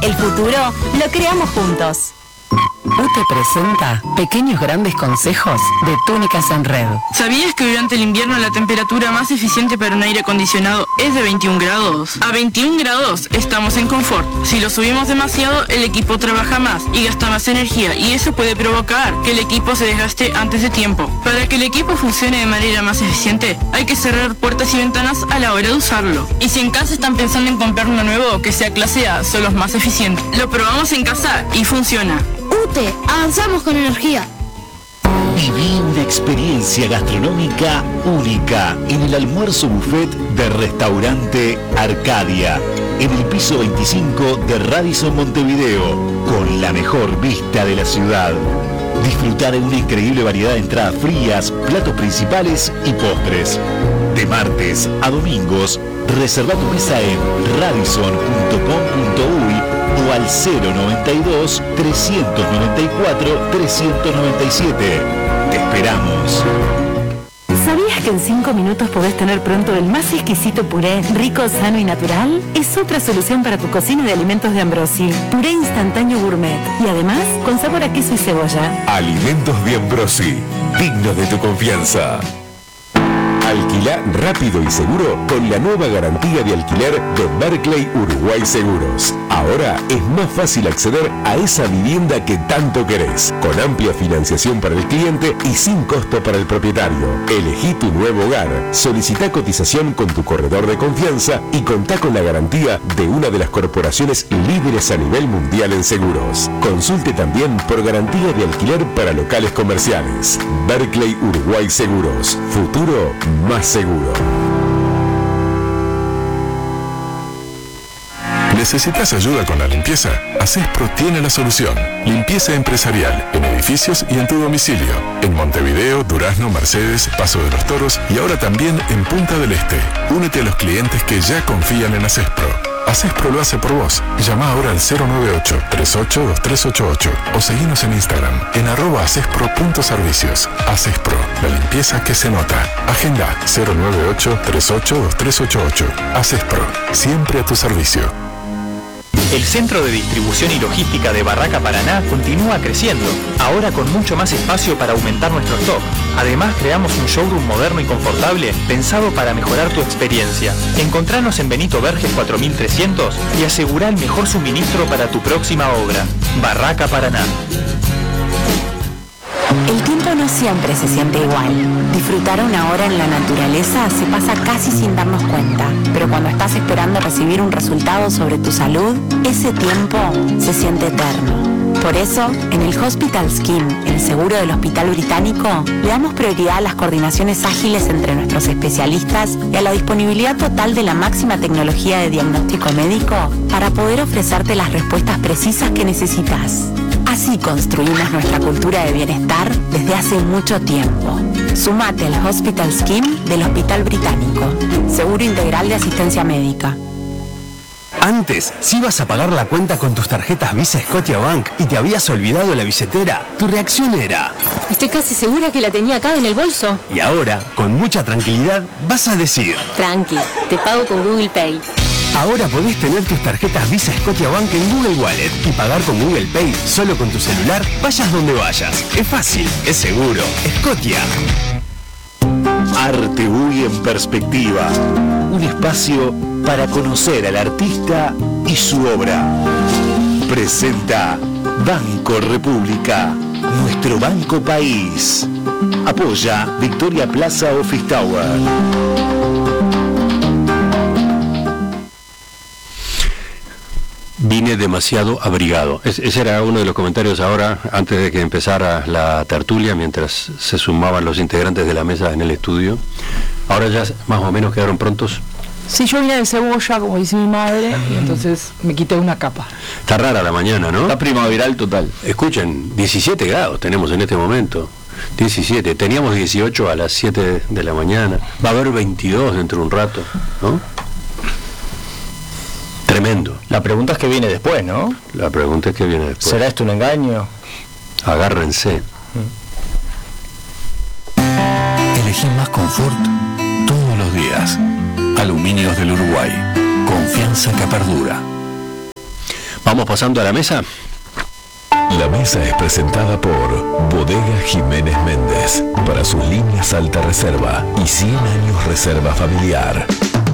El futuro lo creamos juntos. UTE presenta Pequeños Grandes Consejos de Túnicas en Red. ¿Sabías que durante el invierno la temperatura más eficiente para un aire acondicionado es de 21 grados? A 21 grados estamos en confort. Si lo subimos demasiado, el equipo trabaja más y gasta más energía, y eso puede provocar que el equipo se desgaste antes de tiempo. Para que el equipo funcione de manera más eficiente, hay que cerrar puertas y ventanas a la hora de usarlo. Y si en casa están pensando en comprar uno nuevo que sea clase A, son los más eficientes. Lo probamos en casa y funciona. UTE, avanzamos con energía. Viví una experiencia gastronómica única en el almuerzo buffet de Restaurante Arcadia, en el piso 25 de Radisson Montevideo, con la mejor vista de la ciudad. Disfrutar de una increíble variedad de entradas frías, platos principales y postres. De martes a domingos, reserva tu mesa en radisson.com.uy o al 092-394-397. Te esperamos. ¿Sabías que en 5 minutos podés tener pronto el más exquisito puré, rico, sano y natural? Es otra solución para tu cocina de alimentos de Ambrosi. Puré instantáneo gourmet y además con sabor a queso y cebolla. Alimentos de Ambrosi, dignos de tu confianza. Alquilá rápido y seguro con la nueva garantía de alquiler de Berkeley Uruguay Seguros. Ahora es más fácil acceder a esa vivienda que tanto querés, con amplia financiación para el cliente y sin costo para el propietario. Elegí tu nuevo hogar, solicitá cotización con tu corredor de confianza y contá con la garantía de una de las corporaciones líderes a nivel mundial en seguros. Consulte también por garantía de alquiler para locales comerciales. Berkeley Uruguay Seguros. Futuro más seguro. ¿Necesitas ayuda con la limpieza? Acespro tiene la solución. Limpieza empresarial en edificios y en tu domicilio. En Montevideo, Durazno, Mercedes, Paso de los Toros y ahora también en Punta del Este. Únete a los clientes que ya confían en Acespro. Acespro lo hace por vos. Llama ahora al 098-382388 o seguinos en Instagram en @acespro.servicios. Acespro, la limpieza que se nota. Agenda 098-382388. Acespro, siempre a tu servicio. El Centro de Distribución y Logística de Barraca Paraná continúa creciendo, ahora con mucho más espacio para aumentar nuestro stock. Además, creamos un showroom moderno y confortable pensado para mejorar tu experiencia. Encontranos en Benito Verges 4300 y asegura el mejor suministro para tu próxima obra. Barraca Paraná. El tiempo no siempre se siente igual. Disfrutar una hora en la naturaleza se pasa casi sin darnos cuenta, pero cuando estás esperando recibir un resultado sobre tu salud, ese tiempo se siente eterno. Por eso, en el Hospital Scheme, el seguro del Hospital Británico, le damos prioridad a las coordinaciones ágiles entre nuestros especialistas y a la disponibilidad total de la máxima tecnología de diagnóstico médico para poder ofrecerte las respuestas precisas que necesitas. Así construimos nuestra cultura de bienestar desde hace mucho tiempo. Sumate al Hospital Scheme del Hospital Británico. Seguro integral de asistencia médica. Antes, si ibas a pagar la cuenta con tus tarjetas Visa Scotiabank y te habías olvidado la billetera, tu reacción era: Estoy casi segura que la tenía acá en el bolso. Y ahora, con mucha tranquilidad, vas a decir: Tranqui, te pago con Google Pay. Ahora podés tener tus tarjetas Visa Scotiabank en Google Wallet y pagar con Google Pay solo con tu celular, vayas donde vayas. Es fácil, es seguro. Scotia. Arte Uy en Perspectiva. Un espacio para conocer al artista y su obra. Presenta Banco República, nuestro banco país. Apoya Victoria Plaza Office Tower. Vine demasiado abrigado. Ese era uno de los comentarios ahora, antes de que empezara la tertulia, mientras se sumaban los integrantes de la mesa en el estudio. Ahora ya más o menos quedaron prontos. Sí, yo vine de cebolla, como dice mi madre, y entonces me quité una capa. Está rara la mañana, ¿no? Está primaveral total. Escuchen, 17 grados tenemos en este momento. 17. Teníamos 18 a las 7 de la mañana. Va a haber 22 dentro de un rato, ¿no? Tremendo. La pregunta es qué viene después, ¿no? La pregunta es qué viene después. ¿Será esto un engaño? Agárrense. Elegí más confort todos los días. Aluminios del Uruguay. Confianza que perdura. ¿Vamos pasando a la mesa? La mesa es presentada por Bodega Jiménez Méndez, para sus líneas alta reserva y 100 años reserva familiar.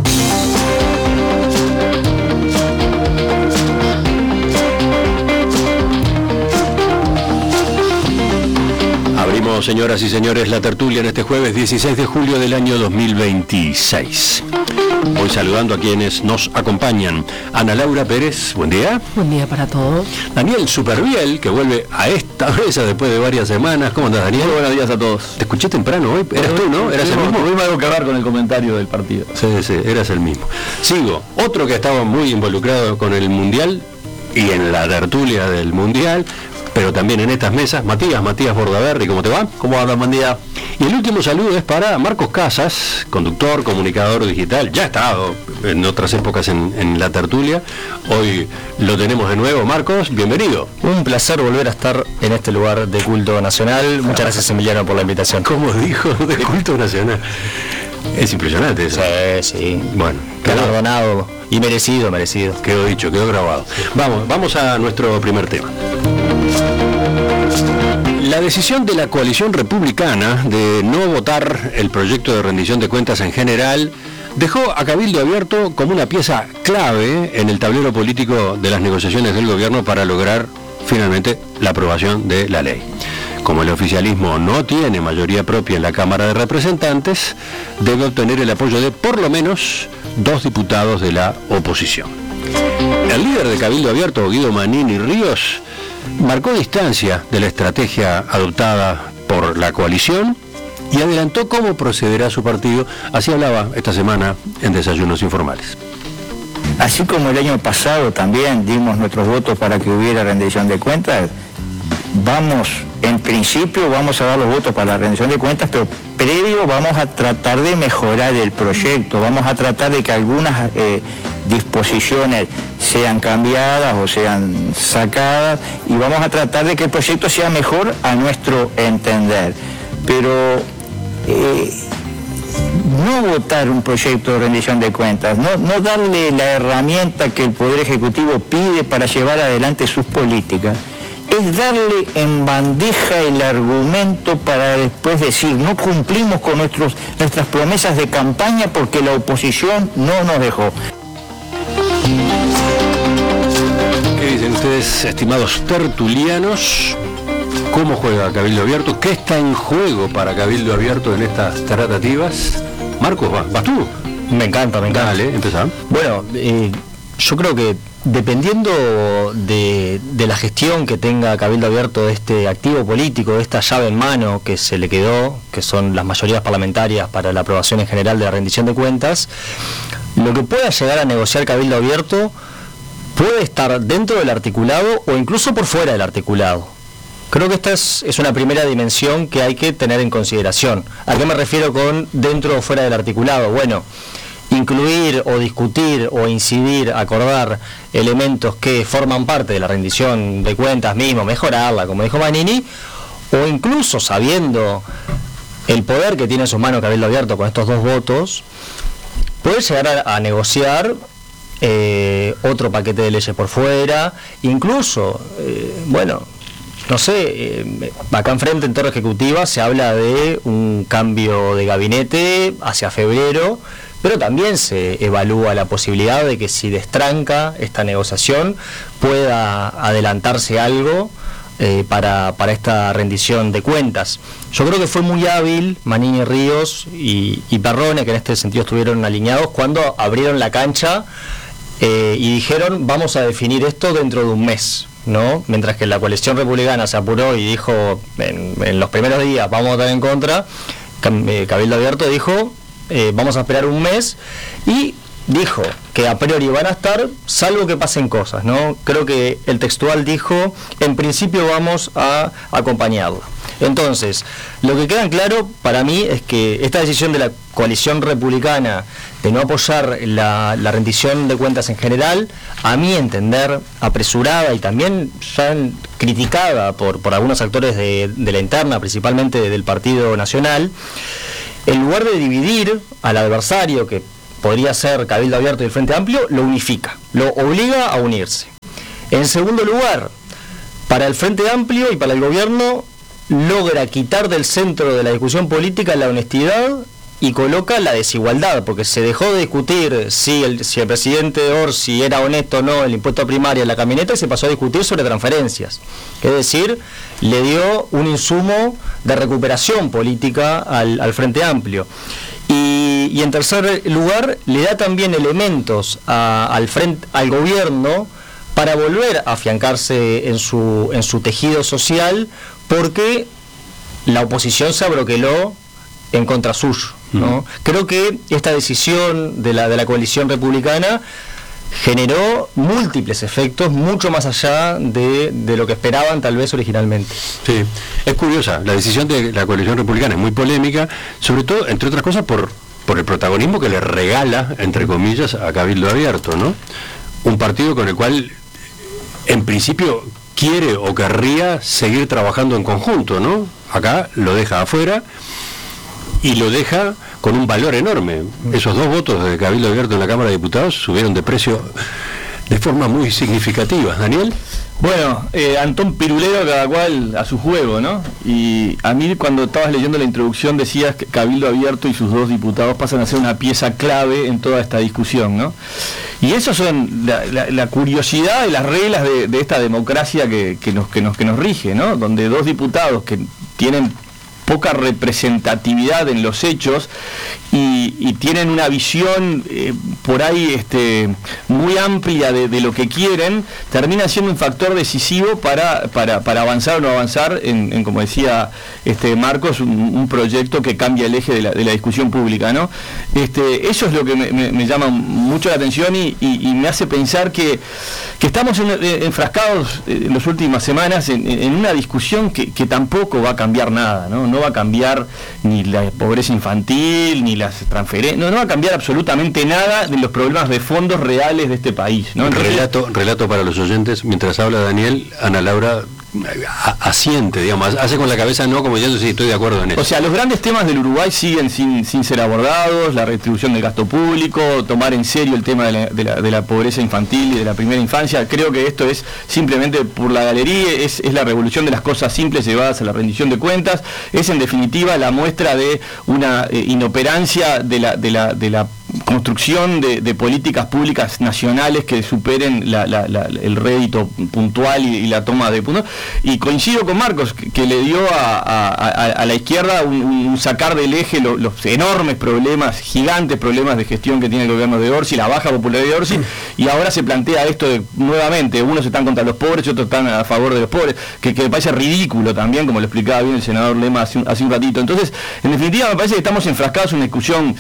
Abrimos, señoras y señores, la tertulia en este jueves 16 de julio del año 2026. Hoy saludando a quienes nos acompañan. Ana Laura Pérez, buen día. Buen día para todos. Daniel Superviel, que vuelve a esta mesa después de varias semanas. ¿Cómo andás, Daniel? Muy buenos días a todos. Te escuché temprano hoy. ¿Eras tú, no? ¿Eras el mismo? Tuvimos algo que hablar con el comentario del partido. Sí, eras el mismo. Sigo. Otro que estaba muy involucrado con el Mundial y en la tertulia del Mundial, pero también en estas mesas, Matías Bordaberry, ¿cómo te va? ¿Cómo andas? Buen día. Y el último saludo es para Marcos Casas, conductor, comunicador digital, ya ha estado en otras épocas en la tertulia, hoy lo tenemos de nuevo. Marcos, bienvenido. Un placer volver a estar en este lugar de culto nacional. Muchas gracias, Emiliano, por la invitación. ¿Cómo dijo? De culto nacional. Es impresionante eso. Sí. Bueno, galardonado y merecido. Quedó dicho, quedó grabado. Vamos a nuestro primer tema. La decisión de la coalición republicana de no votar el proyecto de rendición de cuentas en general dejó a Cabildo Abierto como una pieza clave en el tablero político de las negociaciones del gobierno para lograr finalmente la aprobación de la ley. Como el oficialismo no tiene mayoría propia en la Cámara de Representantes, debe obtener el apoyo de por lo menos 2 diputados de la oposición. El líder de Cabildo Abierto, Guido Manini Ríos, marcó distancia de la estrategia adoptada por la coalición y adelantó cómo procederá su partido. Así hablaba esta semana en Desayunos Informales. Así como el año pasado también dimos nuestros votos para que hubiera rendición de cuentas, en principio vamos a dar los votos para la rendición de cuentas, pero previo vamos a tratar de mejorar el proyecto, vamos a tratar de que algunas disposiciones sean cambiadas o sean sacadas y vamos a tratar de que el proyecto sea mejor a nuestro entender. Pero no votar un proyecto de rendición de cuentas, no darle la herramienta que el Poder Ejecutivo pide para llevar adelante sus políticas, es darle en bandeja el argumento para después decir no cumplimos con nuestras promesas de campaña porque la oposición no nos dejó. ¿Qué dicen ustedes, estimados tertulianos? ¿Cómo juega Cabildo Abierto? ¿Qué está en juego para Cabildo Abierto en estas tratativas? Marcos, ¿vas tú? Me encanta. Dale, empezá. Bueno, yo creo que dependiendo de la gestión que tenga Cabildo Abierto de este activo político, de esta llave en mano que se le quedó, que son las mayorías parlamentarias para la aprobación en general de la rendición de cuentas, lo que pueda llegar a negociar Cabildo Abierto puede estar dentro del articulado o incluso por fuera del articulado. Creo que esta es una primera dimensión que hay que tener en consideración. ¿A qué me refiero con dentro o fuera del articulado? Bueno, incluir o discutir o incidir, acordar elementos que forman parte de la rendición de cuentas mismo, mejorarla, como dijo Manini, o incluso sabiendo el poder que tiene en sus manos Cabildo Abierto con estos 2 votos, puede llegar a negociar otro paquete de leyes por fuera, incluso, acá enfrente en Torre Ejecutiva se habla de un cambio de gabinete hacia febrero, pero también se evalúa la posibilidad de que si destranca esta negociación pueda adelantarse algo para esta rendición de cuentas. Yo creo que fue muy hábil Manini Ríos y Perrone, que en este sentido estuvieron alineados, cuando abrieron la cancha y dijeron vamos a definir esto dentro de un mes, ¿no? Mientras que la coalición republicana se apuró y dijo en los primeros días vamos a votar en contra, Cabildo Abierto dijo vamos a esperar un mes y dijo que a priori van a estar salvo que pasen cosas, ¿no? Creo que el textual dijo en principio vamos a acompañarla. Entonces, lo que queda claro para mí es que esta decisión de la coalición republicana de no apoyar la rendición de cuentas en general, a mi entender, apresurada y también ya criticada por algunos actores de la interna, principalmente del Partido Nacional, en lugar de dividir al adversario, que podría ser Cabildo Abierto y el Frente Amplio, lo unifica, lo obliga a unirse. En segundo lugar, para el Frente Amplio y para el gobierno, logra quitar del centro de la discusión política la honestidad y coloca la desigualdad, porque se dejó de discutir si el presidente Orsi era honesto o no el impuesto a primaria en la camioneta y se pasó a discutir sobre transferencias. Es decir, le dio un insumo de recuperación política al Frente Amplio. Y en tercer lugar, le da también elementos al gobierno para volver a afiancarse en su tejido social, porque la oposición se abroqueló en contra suyo, ¿no? Creo que esta decisión de la coalición republicana generó múltiples efectos, mucho más allá de lo que esperaban tal vez originalmente. Sí, es curiosa, la decisión de la coalición republicana es muy polémica, sobre todo, entre otras cosas, por el protagonismo que le regala, entre comillas, a Cabildo Abierto, ¿no? Un partido con el cual, en principio, quiere o querría seguir trabajando en conjunto, ¿no? Acá lo deja afuera y lo deja con un valor enorme. Esos 2 votos de Cabildo Abierto en la Cámara de Diputados subieron de precio de forma muy significativa. Daniel. Bueno, Antón Pirulero, cada cual a su juego, ¿no? Y a mí, cuando estabas leyendo la introducción, decías que Cabildo Abierto y sus 2 diputados pasan a ser una pieza clave en toda esta discusión, ¿no? Y eso son la curiosidad y las reglas de esta democracia que nos rige, ¿no? Donde 2 diputados que tienen poca representatividad en los hechos y tienen una visión por ahí muy amplia de lo que quieren, termina siendo un factor decisivo para avanzar o no avanzar en como decía Marcos, un proyecto que cambia el eje de la discusión pública, ¿no? Eso es lo que me llama mucho la atención y me hace pensar que estamos enfrascados en las últimas semanas en una discusión que tampoco va a cambiar nada, ¿no? No va a cambiar ni la pobreza infantil, ni las transferencias, no va a cambiar absolutamente nada de los problemas de fondos reales de este país, ¿no? Entonces, relato para los oyentes, mientras habla Daniel, Ana Laura asiente, digamos, hace con la cabeza no, como diciendo sí, estoy de acuerdo en eso. O sea, los grandes temas del Uruguay siguen sin ser abordados, la redistribución del gasto público, tomar en serio el tema de la pobreza infantil y de la primera infancia. Creo que esto es simplemente por la galería, es la revolución de las cosas simples llevadas a la rendición de cuentas, es en definitiva la muestra de una inoperancia de la construcción de políticas públicas nacionales que superen el rédito puntual y la toma de puntos. Y coincido con Marcos, que le dio a la izquierda un sacar del eje los enormes problemas, gigantes problemas de gestión que tiene el gobierno de Orsi, la baja popularidad de Orsi, y ahora se plantea esto nuevamente, unos están contra los pobres y otros están a favor de los pobres, que me parece ridículo también, como lo explicaba bien el senador Lema hace un ratito. Entonces, en definitiva, me parece que estamos enfrascados en una discusión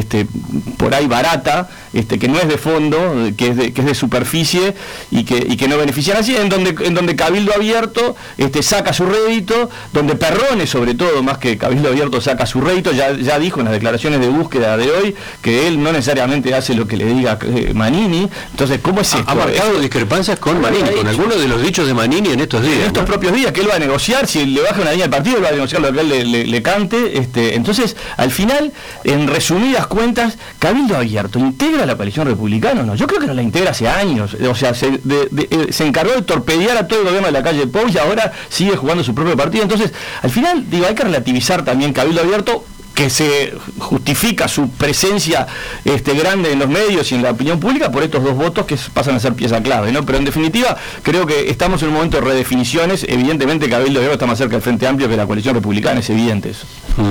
por ahí barata, que no es de fondo, que es de superficie y que no beneficia a nadie, en donde Cabildo Abierto saca su rédito, donde Perrone, sobre todo, más que Cabildo Abierto, saca su rédito. Ya dijo en las declaraciones de búsqueda de hoy que él no necesariamente hace lo que le diga Manini. Entonces, ¿cómo es esto? Ha marcado discrepancias con Manini, con algunos de los dichos de Manini en estos días. En estos propios días, que él va a negociar, si le baja una línea al partido, él va a negociar lo que él le cante. Entonces, al final, en resumidas cuentas, Cabildo Abierto integra la coalición republicana, ¿no? Yo creo que no la integra hace años. O sea, se encargó de torpedear a todo el gobierno de la calle Pou y ahora sigue jugando su propio partido. Entonces, al final, hay que relativizar también Cabildo Abierto, que se justifica su presencia grande en los medios y en la opinión pública por estos 2 votos que pasan a ser pieza clave, ¿no? Pero en definitiva, creo que estamos en un momento de redefiniciones. Evidentemente, Cabildo Abierto está más cerca del Frente Amplio que la coalición republicana, es evidente eso.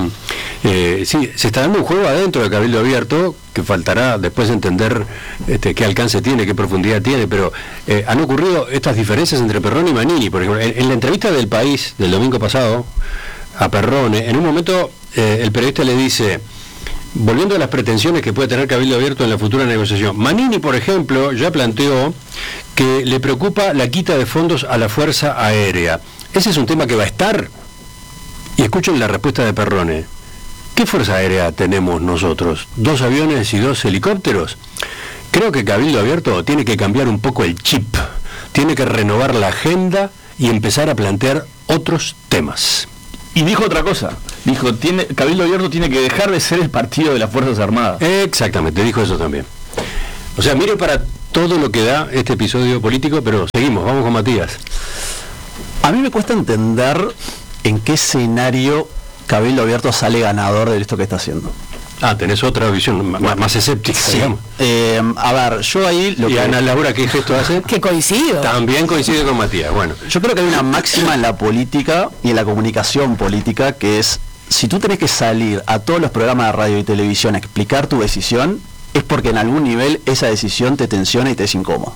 Sí, se está dando un juego adentro de Cabildo Abierto que faltará después entender qué alcance tiene, qué profundidad tiene, pero han ocurrido estas diferencias entre Perrone y Manini. Por ejemplo, en la entrevista del País del domingo pasado a Perrone, en un momento el periodista le dice, volviendo a las pretensiones que puede tener Cabildo Abierto en la futura negociación, Manini, por ejemplo, ya planteó que le preocupa la quita de fondos a la Fuerza Aérea. ¿Ese es un tema que va a estar? Y escuchen la respuesta de Perrone. ¿Qué Fuerza Aérea tenemos nosotros? ¿2 aviones y 2 helicópteros? Creo que Cabildo Abierto tiene que cambiar un poco el chip, tiene que renovar la agenda y empezar a plantear otros temas. Y dijo otra cosa, Cabildo Abierto tiene que dejar de ser el partido de las Fuerzas Armadas. Exactamente, dijo eso también. O sea, mire para todo lo que da este episodio político, pero seguimos, vamos con Matías. A mí me cuesta entender en qué escenario Cabildo Abierto sale ganador de esto que está haciendo. Tenés otra visión, más escéptica, sí. Digamos. A ver, yo ahí... ¿Y Ana Laura qué gesto hace? Que coincido. También coincide con Matías, bueno. Yo creo que hay una máxima en la política y en la comunicación política que es, si tú tenés que salir a todos los programas de radio y televisión a explicar tu decisión, es porque en algún nivel esa decisión te tensiona y te es incómodo.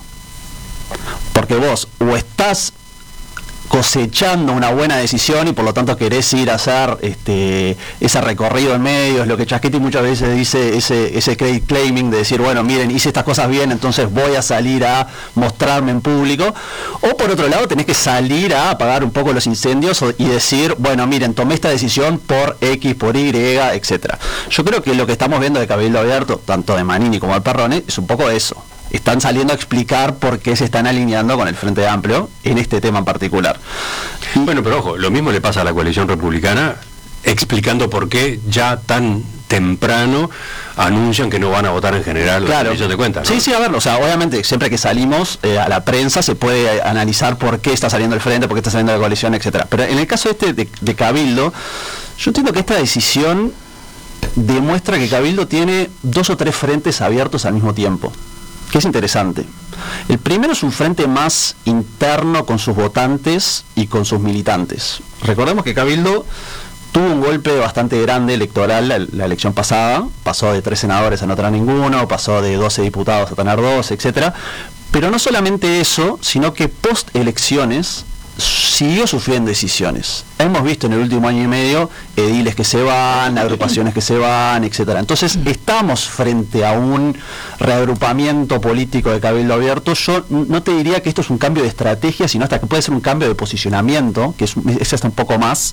Porque vos o estás cosechando una buena decisión y por lo tanto querés ir a hacer ese recorrido en medios, lo que Chasquetti muchas veces dice, ese credit claiming de decir, bueno, miren, hice estas cosas bien, entonces voy a salir a mostrarme en público, o por otro lado tenés que salir a apagar un poco los incendios y decir, bueno, miren, tomé esta decisión por X, por Y, etcétera. Yo creo que lo que estamos viendo de Cabildo Abierto, tanto de Manini como de Perrone, es un poco eso. Están saliendo a explicar por qué se están alineando con el Frente Amplio en este tema en particular. Bueno, pero ojo, lo mismo le pasa a la coalición republicana, explicando por qué ya tan temprano anuncian que no van a votar en general la rendición de cuentas, ¿no? Sí, a ver, o sea, obviamente siempre que salimos a la prensa se puede analizar por qué está saliendo el Frente, por qué está saliendo la coalición, etcétera. Pero en el caso de Cabildo, yo entiendo que esta decisión demuestra que Cabildo tiene 2 o 3 frentes abiertos al mismo tiempo, que es interesante. El primero es un frente más interno con sus votantes y con sus militantes. Recordemos que Cabildo tuvo un golpe bastante grande electoral la elección pasada, pasó de 3 senadores a no tener ninguno, pasó de 12 diputados a tener 2, etcétera. Pero no solamente eso, sino que post elecciones siguió sufriendo decisiones. Hemos visto en el último año y medio ediles que se van, agrupaciones que se van, etcétera. Entonces estamos frente a un reagrupamiento político de Cabildo Abierto. Yo no te diría que esto es un cambio de estrategia, sino hasta que puede ser un cambio de posicionamiento, que es hasta un poco más.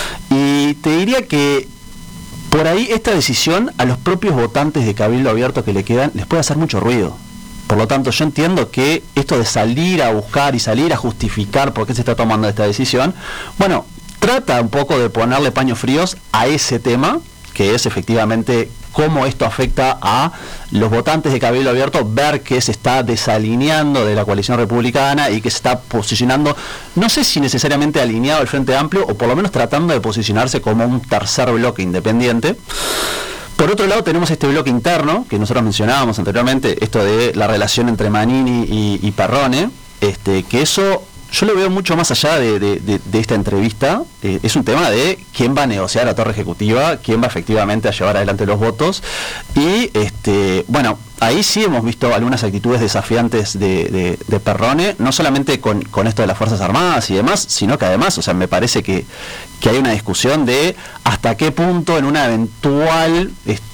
Y te diría que por ahí esta decisión a los propios votantes de Cabildo Abierto que le quedan les puede hacer mucho ruido. Por lo tanto, yo entiendo que esto de salir a buscar y salir a justificar por qué se está tomando esta decisión, bueno, trata un poco de ponerle paños fríos a ese tema, que es efectivamente cómo esto afecta a los votantes de Cabildo Abierto, ver que se está desalineando de la coalición republicana y que se está posicionando, no sé si necesariamente alineado al Frente Amplio, o por lo menos tratando de posicionarse como un tercer bloque independiente. Por otro lado tenemos este bloque interno, que nosotros mencionábamos anteriormente, esto de la relación entre Manini y Perrone, que eso yo lo veo mucho más allá de esta entrevista. Es un tema de quién va a negociar la torre ejecutiva, quién va efectivamente a llevar adelante los votos, y bueno, ahí sí hemos visto algunas actitudes desafiantes de Perrone, no solamente con esto de las Fuerzas Armadas y demás, sino que además, o sea, me parece que hay una discusión de hasta qué punto en una eventual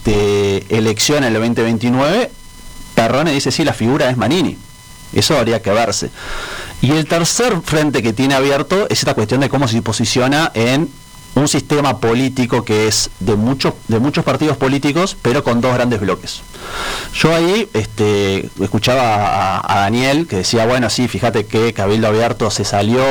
elección en el 2029, Perrone dice sí, la figura es Manini. Eso habría que verse. Y el tercer frente que tiene abierto es esta cuestión de cómo se posiciona en un sistema político que es de muchos partidos políticos, pero con 2 grandes bloques. Yo ahí escuchaba a Daniel que decía, bueno, sí, fíjate que Cabildo Abierto se salió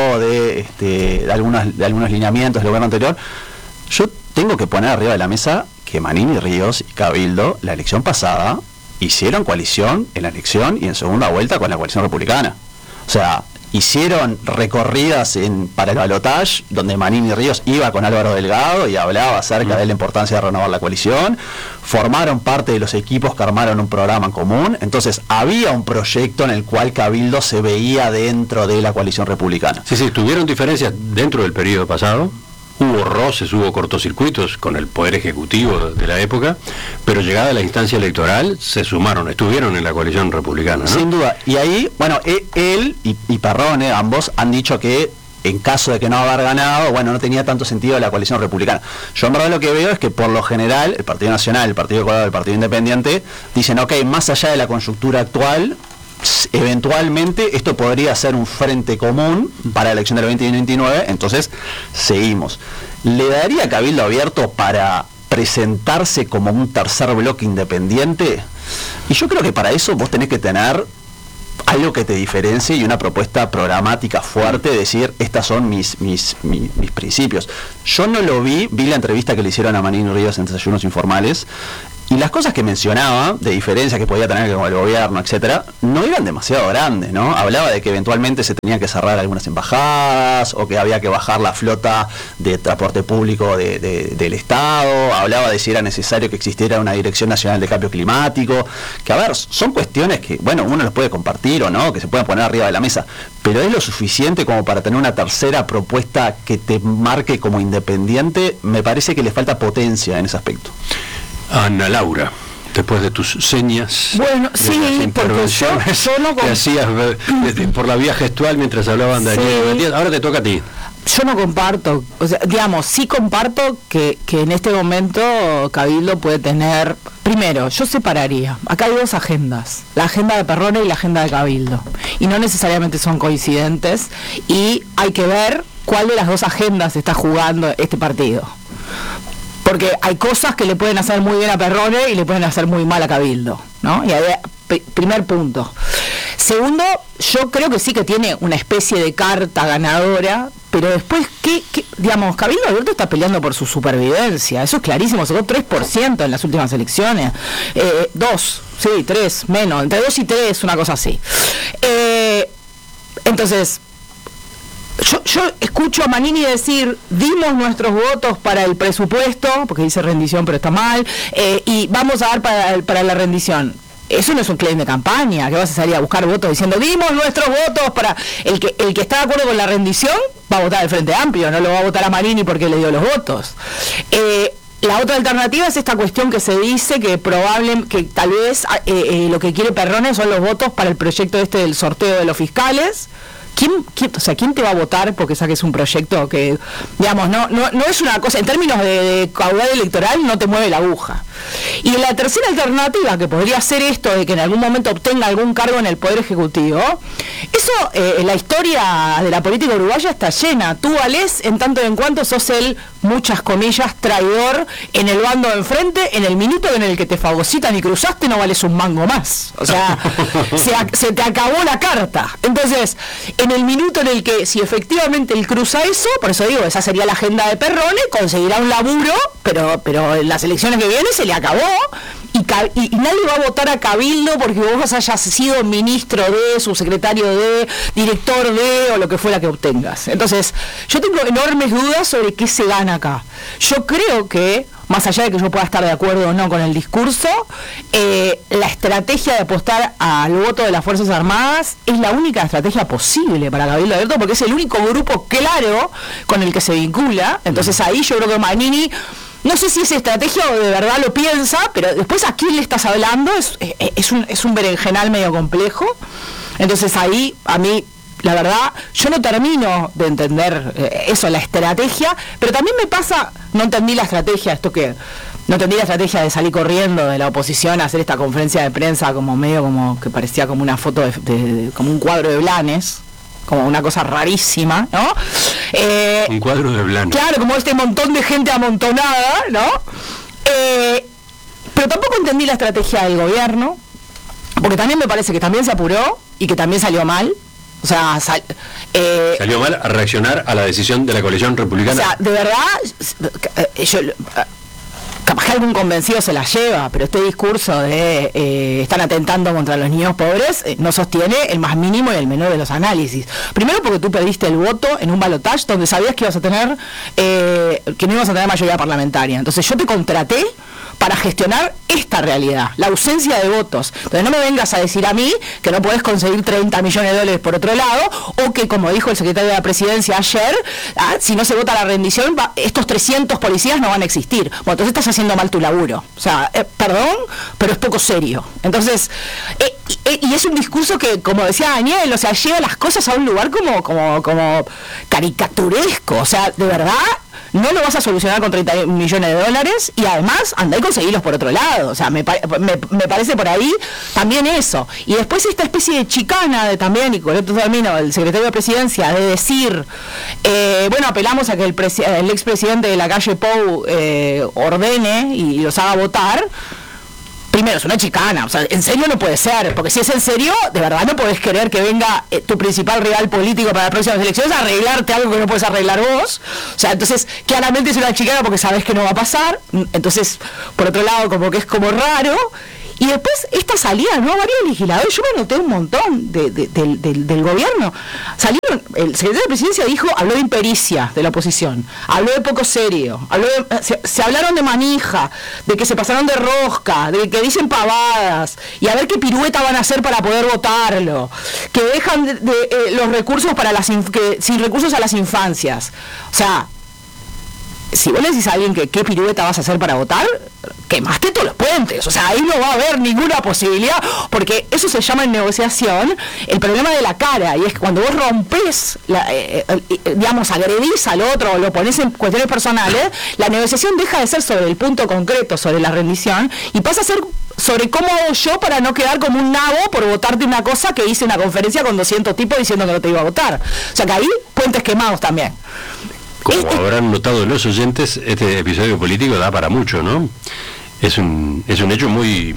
de algunos lineamientos del gobierno anterior. Yo tengo que poner arriba de la mesa que Manini, Ríos y Cabildo, la elección pasada, hicieron coalición en la elección y en segunda vuelta con la coalición republicana. O sea, hicieron recorridas para el balotaje, donde Manini Ríos iba con Álvaro Delgado y hablaba acerca de la importancia de renovar la coalición, formaron parte de los equipos que armaron un programa en común. Entonces había un proyecto en el cual Cabildo se veía dentro de la coalición republicana. Sí, tuvieron diferencias dentro del periodo pasado. Hubo roces, hubo cortocircuitos con el Poder Ejecutivo de la época, pero llegada a la instancia electoral se sumaron, estuvieron en la coalición republicana, ¿no? Sin duda. Y ahí, bueno, él y Perrone, ambos, han dicho que en caso de que no haber ganado, bueno, no tenía tanto sentido la coalición republicana. Yo en verdad lo que veo es que por lo general el Partido Nacional, el Partido Colorado, el Partido Independiente dicen, ok, más allá de la coyuntura actual, eventualmente esto podría ser un frente común para la elección del 2029, entonces seguimos. ¿Le daría Cabildo Abierto para presentarse como un tercer bloque independiente? Y yo creo que para eso vos tenés que tener algo que te diferencie y una propuesta programática fuerte, decir, estas son mis principios. Yo no lo vi la entrevista que le hicieron a Manini Ríos en Desayunos Informales, Y las cosas que mencionaba, de diferencias que podía tener con el gobierno, etcétera, no eran demasiado grandes, ¿no? Hablaba de que eventualmente se tenían que cerrar algunas embajadas, o que había que bajar la flota de transporte público del Estado, hablaba de si era necesario que existiera una Dirección Nacional de Cambio Climático, que a ver, son cuestiones que, bueno, uno los puede compartir o no, que se pueden poner arriba de la mesa, pero es lo suficiente como para tener una tercera propuesta que te marque como independiente. Me parece que le falta potencia en ese aspecto. Ana Laura, después de tus señas, bueno, sí, porque yo no que hacías por la vía gestual mientras hablaban Daniel y Matías, ahora te toca a ti. Yo no comparto, o sea, digamos, sí comparto que en este momento Cabildo puede tener, primero, yo separaría, acá hay dos agendas, la agenda de Perrone y la agenda de Cabildo, y no necesariamente son coincidentes, y hay que ver cuál de las dos agendas está jugando este partido. Porque hay cosas que le pueden hacer muy bien a Perrone y le pueden hacer muy mal a Cabildo, ¿no? Y ahí, primer punto. Segundo, yo creo que sí que tiene una especie de carta ganadora, pero después, digamos, Cabildo Abierto está peleando por su supervivencia, eso es clarísimo, sacó 3% en las últimas elecciones, 3, menos, entre 2 y 3, una cosa así. Entonces, yo escucho a Manini decir, dimos nuestros votos para el presupuesto, porque dice rendición pero está mal, y vamos a dar para la rendición. Eso no es un claim de campaña, que vas a salir a buscar votos diciendo, dimos nuestros votos para... El que está de acuerdo con la rendición va a votar al Frente Amplio, no lo va a votar a Manini porque le dio los votos. La otra alternativa es esta cuestión que se dice que tal vez lo que quiere Perrone son los votos para el proyecto del sorteo de los fiscales. ¿Quién te va a votar porque saques un proyecto que, digamos, no es una cosa, en términos de caudal electoral, no te mueve la aguja? Y la tercera alternativa, que podría ser esto de que en algún momento obtenga algún cargo en el Poder Ejecutivo, eso, la historia de la política uruguaya está llena. Tú valés en tanto en cuanto sos el, muchas comillas, traidor en el bando de enfrente, en el minuto en el que te fagocitan y cruzaste no vales un mango más. O sea, se te acabó la carta. Entonces, en el minuto en el que, si efectivamente él cruza eso, por eso digo, esa sería la agenda de Perrone, conseguirá un laburo, pero en las elecciones que vienen se le acabó, y nadie va a votar a Cabildo porque vos hayas sido ministro de, subsecretario de, director de, o lo que fuera que obtengas. Entonces, yo tengo enormes dudas sobre qué se gana acá. Yo creo que, más allá de que yo pueda estar de acuerdo o no con el discurso, la estrategia de apostar al voto de las Fuerzas Armadas es la única estrategia posible para Cabildo Abierto, porque es el único grupo claro con el que se vincula. Entonces ahí yo creo que Manini, no sé si es estrategia o de verdad lo piensa, pero después a quién le estás hablando es un berenjenal medio complejo. Entonces ahí, a mí, la verdad, yo no termino de entender la estrategia, pero también me pasa, no entendí la estrategia de salir corriendo de la oposición a hacer esta conferencia de prensa como medio como que parecía como una foto como un cuadro de Blanes, como una cosa rarísima, ¿no? Un cuadro de Blanes. Claro, como este montón de gente amontonada, ¿no? Pero tampoco entendí la estrategia del gobierno, porque también me parece que también se apuró y que también salió mal. O sea, salió mal a reaccionar a la decisión de la coalición republicana. O sea, de verdad, capaz que algún convencido se la lleva, pero este discurso de están atentando contra los niños pobres no sostiene el más mínimo y el menor de los análisis. Primero porque tú perdiste el voto en un balotaje donde sabías que ibas a tener que no ibas a tener mayoría parlamentaria. Entonces yo te contraté para gestionar esta realidad, la ausencia de votos. Entonces no me vengas a decir a mí que no podés conseguir 30 millones de dólares por otro lado, o que, como dijo el secretario de la Presidencia ayer, si no se vota la rendición, estos 300 policías no van a existir. Bueno, entonces estás haciendo mal tu laburo. O sea, perdón, pero es poco serio. Entonces, y es un discurso que, como decía Daniel, o sea, lleva las cosas a un lugar como caricaturesco. O sea, de verdad, no lo vas a solucionar con 30 millones de dólares y además andá y conseguirlos por otro lado. O sea, me parece por ahí también eso. Y después esta especie de chicana de también, y con esto termino, el secretario de Presidencia, de decir, bueno, apelamos a que el expresidente de la calle Pou ordene y los haga votar. primero, es una chicana, o sea, en serio no puede ser, porque si es en serio, de verdad no podés querer que venga tu principal rival político para las próximas elecciones a arreglarte algo que no puedes arreglar vos. O sea, entonces, claramente es una chicana porque sabes que no va a pasar. Entonces, por otro lado, como que es como raro. Y después esta salida, ¿no? Varios legisladores, yo me noté un montón del gobierno. Salieron, el secretario de Presidencia habló de impericia de la oposición, habló de poco serio, se hablaron de manija, de que se pasaron de rosca, de que dicen pavadas, y a ver qué pirueta van a hacer para poder votarlo, que dejan los recursos para sin recursos a las infancias. O sea, si vos le decís a alguien que qué pirueta vas a hacer para votar, quemaste todos los puentes. O sea, ahí no va a haber ninguna posibilidad, porque eso se llama en negociación el problema de la cara, y es que cuando vos rompes, digamos, agredís al otro o lo pones en cuestiones personales, la negociación deja de ser sobre el punto concreto, sobre la rendición, y pasa a ser sobre cómo hago yo para no quedar como un nabo por votarte una cosa que hice una conferencia con 200 tipos diciendo que no te iba a votar. O sea que ahí, puentes quemados también. Como habrán notado los oyentes, este episodio político da para mucho, ¿no? Es un hecho muy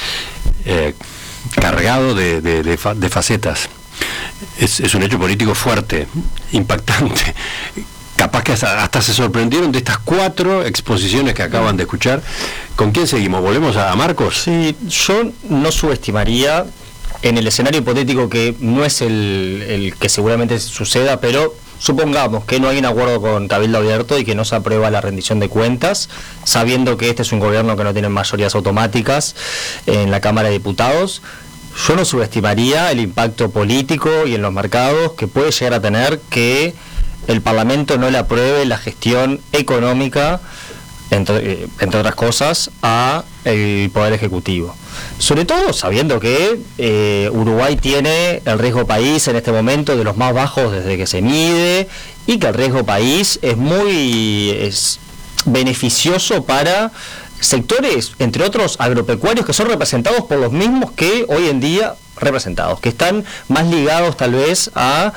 cargado de facetas. Es un hecho político fuerte, impactante. Capaz que hasta se sorprendieron de estas 4 exposiciones que acaban de escuchar. ¿Con quién seguimos? ¿Volvemos a Marcos? Sí, yo no subestimaría, en el escenario hipotético que no es el que seguramente suceda, pero supongamos que no hay un acuerdo con Cabildo Abierto y que no se aprueba la rendición de cuentas, sabiendo que este es un gobierno que no tiene mayorías automáticas en la Cámara de Diputados. Yo no subestimaría el impacto político y en los mercados que puede llegar a tener que el Parlamento no le apruebe la gestión económica, entre otras cosas, a el Poder Ejecutivo. Sobre todo sabiendo que Uruguay tiene el riesgo país en este momento de los más bajos desde que se mide, y que el riesgo país es beneficioso para sectores, entre otros agropecuarios, que son representados por los mismos que hoy en día representados, que están más ligados tal vez a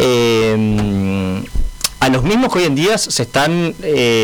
los mismos que hoy en día se están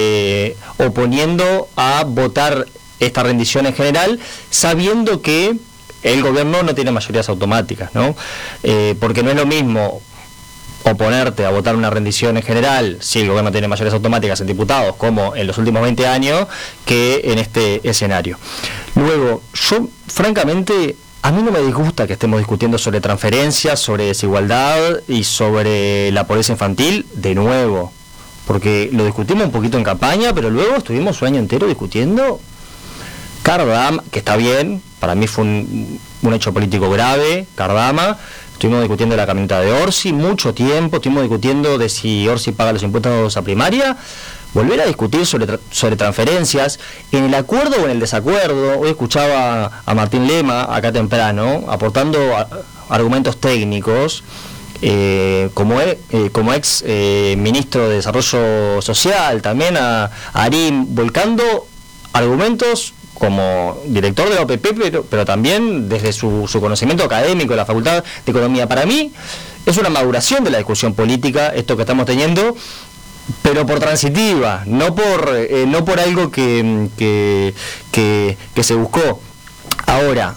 oponiendo a votar esta rendición en general, sabiendo que el gobierno no tiene mayorías automáticas, ¿no? Porque no es lo mismo oponerte a votar una rendición en general si el gobierno tiene mayorías automáticas en diputados, como en los últimos 20 años, que en este escenario. Luego, yo francamente, a mí no me disgusta que estemos discutiendo sobre transferencias, sobre desigualdad y sobre la pobreza infantil de nuevo, porque lo discutimos un poquito en campaña, pero luego estuvimos un año entero discutiendo Cardama, que está bien, para mí fue un hecho político grave, Cardama. Estuvimos discutiendo la camioneta de Orsi mucho tiempo, estuvimos discutiendo de si Orsi paga los impuestos a primaria. Volver a discutir sobre transferencias, en el acuerdo o en el desacuerdo. Hoy escuchaba a Martín Lema, acá temprano, aportando argumentos técnicos, como ex ministro de Desarrollo Social, también a Arim, volcando argumentos como director de la OPP, pero también desde su conocimiento académico de la Facultad de Economía. Para mí es una maduración de la discusión política esto que estamos teniendo, pero por transitiva, no por algo que se buscó. Ahora,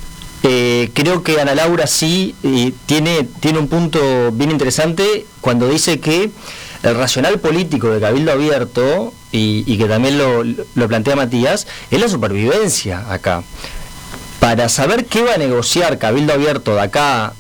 creo que Ana Laura sí tiene un punto bien interesante cuando dice que el racional político de Cabildo Abierto, y que también lo plantea Matías, es la supervivencia acá. Para saber qué va a negociar Cabildo Abierto de acá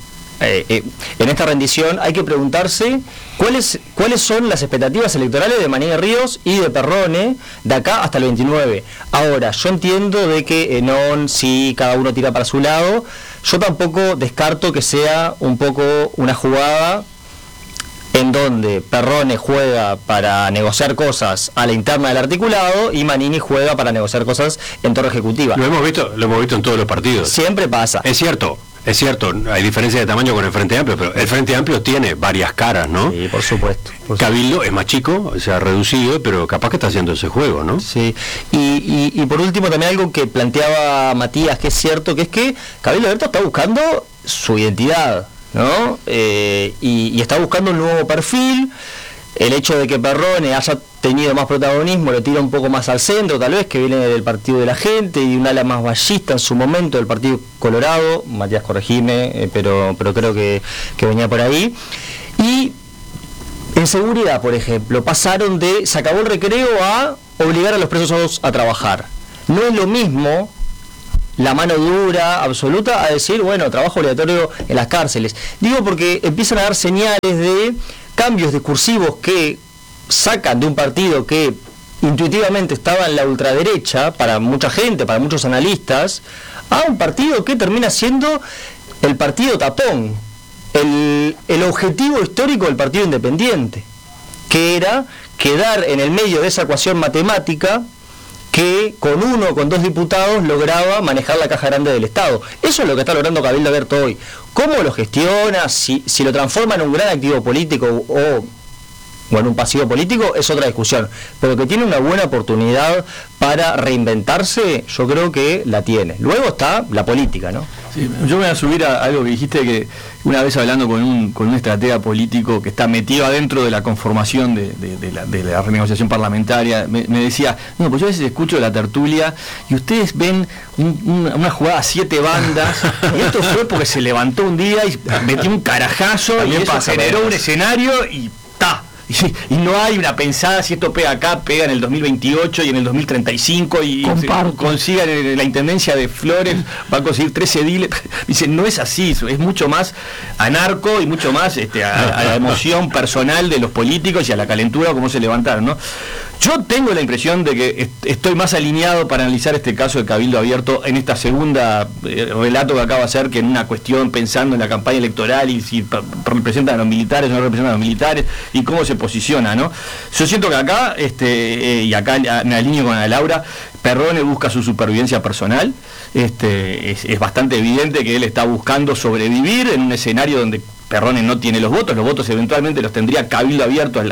en esta rendición, hay que preguntarse cuáles son las expectativas electorales de Manini Ríos y de Perrone de acá hasta el 29. Ahora, yo entiendo de que si cada uno tira para su lado, yo tampoco descarto que sea un poco una jugada en donde Perrone juega para negociar cosas a la interna del articulado y Manini juega para negociar cosas en torre ejecutiva. Lo hemos visto en todos los partidos. Siempre pasa. Es cierto, hay diferencia de tamaño con el Frente Amplio, pero el Frente Amplio tiene varias caras, ¿no? Sí, por supuesto. Cabildo es más chico, se ha reducido, pero capaz que está haciendo ese juego, ¿no? Sí, y por último también algo que planteaba Matías, que es cierto, que es que Cabildo Abierto está buscando su identidad, ¿no? Y está buscando un nuevo perfil, el hecho de que Perrone haya tenido más protagonismo lo tira un poco más al centro, tal vez, que viene del Partido de la Gente y de un ala más ballista en su momento del Partido Colorado. Matías, corregime, pero creo que venía por ahí. Y en seguridad, por ejemplo, pasaron de se acabó el recreo a obligar a los presos a trabajar. No es lo mismo la mano dura, absoluta, a decir, bueno, trabajo obligatorio en las cárceles. Digo porque empiezan a dar señales de cambios discursivos que sacan de un partido que intuitivamente estaba en la ultraderecha, para mucha gente, para muchos analistas, a un partido que termina siendo el partido tapón, el objetivo histórico del Partido Independiente, que era quedar en el medio de esa ecuación matemática que con 1 o con 2 diputados lograba manejar la caja grande del Estado. Eso es lo que está logrando Cabildo Abierto hoy. ¿Cómo lo gestiona? Si lo transforma en un gran activo político o en un pasivo político, es otra discusión. Pero que tiene una buena oportunidad para reinventarse, yo creo que la tiene. Luego está la política, ¿no? Sí, yo me voy a subir a algo que dijiste, que una vez hablando con un estratega político que está metido adentro de la conformación de la renegociación parlamentaria, me decía, no, pues yo a veces escucho la tertulia y ustedes ven una jugada a 7 bandas, y esto fue porque se levantó un día y metió un carajazo y eso generó un escenario y ¡ta! Y no hay una pensada, si esto pega acá, pega en el 2028 y en el 2035 y consigan la intendencia de Flores, va a conseguir 13 ediles. Dice, no es así, es mucho más anarco y mucho más a la emoción personal de los políticos y a la calentura como se levantaron, ¿no? Yo tengo la impresión de que estoy más alineado para analizar este caso de Cabildo Abierto en esta segunda relato que acaba de hacer, que en una cuestión pensando en la campaña electoral y si representan a los militares o no representan a los militares y cómo se posiciona, ¿no? Yo siento que acá, y acá me alineo con Ana Laura, Perrone busca su supervivencia personal. Es bastante evidente que él está buscando sobrevivir en un escenario donde Perrone no tiene los votos eventualmente los tendría Cabildo Abierto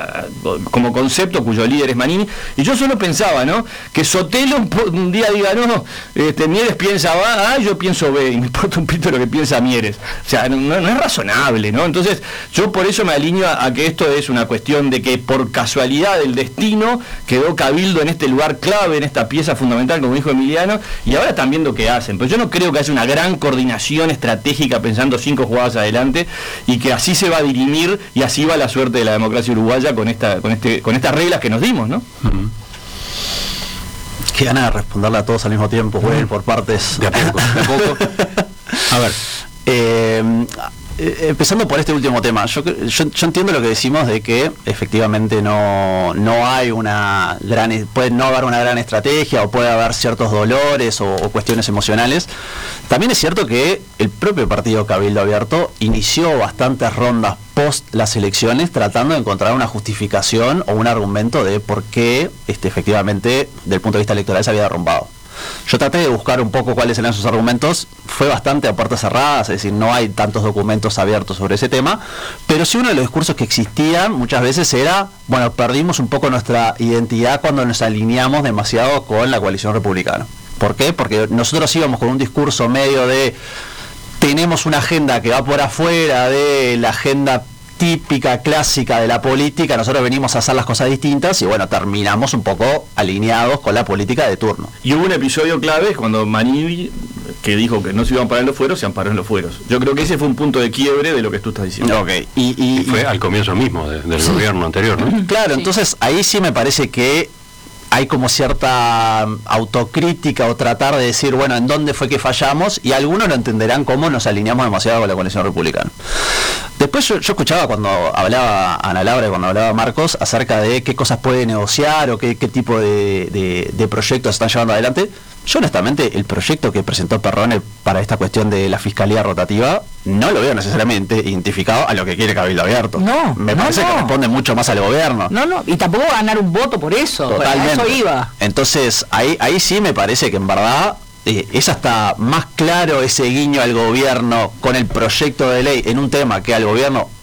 como concepto, cuyo líder es Manini. Y yo solo pensaba, ¿no?, que Sotelo un día diga, no, Mieres piensa A, yo pienso B, y me importa un pito lo que piensa Mieres. O sea, no es razonable, ¿no? Entonces, yo por eso me alineo a que esto es una cuestión de que por casualidad del destino quedó Cabildo en este lugar clave, en esta pieza fundamental, como dijo Emiliano, y ahora están viendo qué hacen. Pero yo no creo que haya una gran coordinación estratégica pensando 5 jugadas adelante, y que así se va a dirimir y así va la suerte de la democracia uruguaya con estas reglas que nos dimos, ¿no? Qué ganas de responderle a todos al mismo tiempo, voy a ir por partes. De a poco. A ver. Empezando por este último tema, yo entiendo lo que decimos de que efectivamente no hay una gran, puede no haber una gran estrategia o puede haber ciertos dolores o cuestiones emocionales. También es cierto que el propio partido Cabildo Abierto inició bastantes rondas post las elecciones tratando de encontrar una justificación o un argumento de por qué efectivamente del punto de vista electoral se había derrumbado. Yo traté de buscar un poco cuáles eran sus argumentos, fue bastante a puertas cerradas, es decir, no hay tantos documentos abiertos sobre ese tema, pero sí uno de los discursos que existían muchas veces era, bueno, perdimos un poco nuestra identidad cuando nos alineamos demasiado con la coalición republicana. ¿Por qué? Porque nosotros íbamos con un discurso medio de, tenemos una agenda que va por afuera de la agenda típica, clásica de la política, nosotros venimos a hacer las cosas distintas y bueno, terminamos un poco alineados con la política de turno. Y hubo un episodio clave cuando Manini, que dijo que no se iban a parar en los fueros, se amparó en los fueros. Yo creo que ese fue un punto de quiebre de lo que tú estás diciendo. Okay. Y fue al comienzo mismo del gobierno anterior, ¿no? Claro, entonces ahí sí me parece que hay como cierta autocrítica o tratar de decir, bueno, ¿en dónde fue que fallamos? Y algunos lo entenderán como nos alineamos demasiado con la coalición republicana. Después yo escuchaba cuando hablaba Ana Laura y cuando hablaba Marcos acerca de qué cosas puede negociar o qué tipo de proyectos están llevando adelante. Yo honestamente el proyecto que presentó Perrone para esta cuestión de la fiscalía rotativa no lo veo necesariamente identificado a lo que quiere Cabildo Abierto. No, me parece que responde mucho más al gobierno. No, y tampoco va a ganar un voto por eso. Totalmente. Eso iba. Entonces ahí sí me parece que en verdad es hasta más claro ese guiño al gobierno con el proyecto de ley en un tema que al gobierno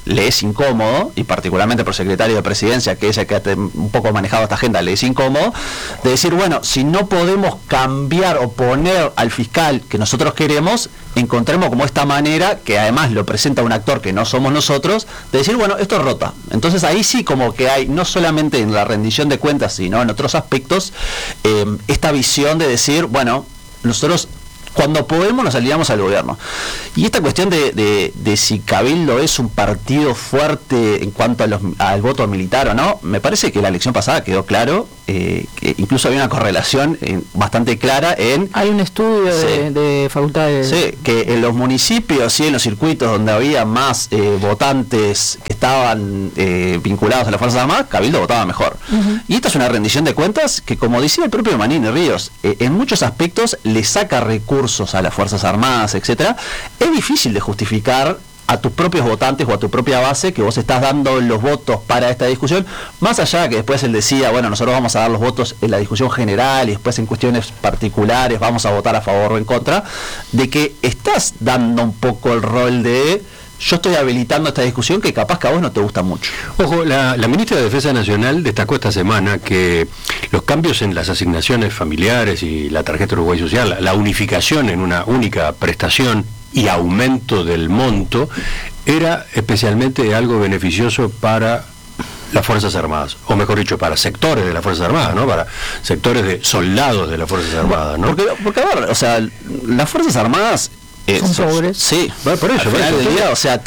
le es incómodo, y particularmente por secretario de Presidencia, que es el que ha un poco manejado esta agenda, le es incómodo, de decir, bueno, si no podemos cambiar o poner al fiscal que nosotros queremos, encontremos como esta manera, que además lo presenta un actor que no somos nosotros, de decir, bueno, esto rota. Entonces ahí sí como que hay, no solamente en la rendición de cuentas, sino en otros aspectos, esta visión de decir, bueno, nosotros cuando podemos nos aliamos al gobierno. Y esta cuestión de si Cabildo es un partido fuerte en cuanto al voto militar o no, me parece que la elección pasada quedó claro, que incluso había una correlación bastante clara en... Hay un estudio de facultades... Sí, que en los municipios y en los circuitos donde había más votantes que estaban vinculados a las Fuerzas Armadas, Cabildo votaba mejor. Y esta es una rendición de cuentas que, como decía el propio Manini Ríos, en muchos aspectos le saca recursos a las Fuerzas Armadas, etcétera. Es difícil de justificar a tus propios votantes o a tu propia base que vos estás dando los votos para esta discusión, más allá de que después él decía, bueno, nosotros vamos a dar los votos en la discusión general y después en cuestiones particulares vamos a votar a favor o en contra, de que estás dando un poco el rol de yo estoy habilitando esta discusión que capaz que a vos no te gusta mucho. Ojo, la ministra de Defensa Nacional destacó esta semana que los cambios en las asignaciones familiares y la tarjeta Uruguay Social, la unificación en una única prestación y aumento del monto, era especialmente algo beneficioso para las Fuerzas Armadas, o mejor dicho, para sectores de las Fuerzas Armadas, ¿no? Para sectores de soldados de las Fuerzas Armadas, ¿no? Porque a ver, o sea, las Fuerzas Armadas son pobres. Sí, bueno, por eso, al final del día, o sea,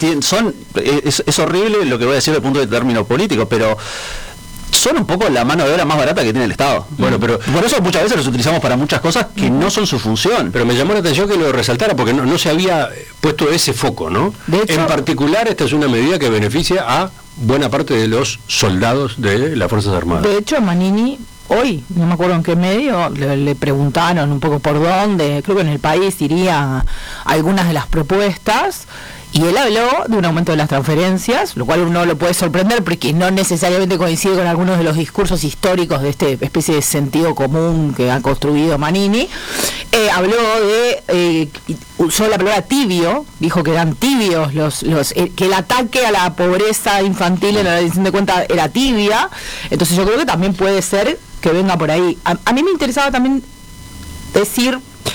es horrible lo que voy a decir desde el punto de término político, pero son un poco la mano de obra más barata que tiene el Estado. Bueno, pero por eso muchas veces los utilizamos para muchas cosas que no son su función. Pero me llamó la atención que lo resaltara porque no se había puesto ese foco, ¿no? De hecho, en particular, esta es una medida que beneficia a buena parte de los soldados de las Fuerzas Armadas. De hecho, Manini hoy, no me acuerdo en qué medio, le preguntaron un poco por dónde, creo que en El País iría algunas de las propuestas, y él habló de un aumento de las transferencias, lo cual uno lo puede sorprender porque no necesariamente coincide con algunos de los discursos históricos de esta especie de sentido común que ha construido Manini. Habló de, usó la palabra tibio, dijo que eran tibios que el ataque a la pobreza infantil en la rendición de cuentas era tibia, entonces yo creo que también puede ser que venga por ahí. A mí me interesaba también decir,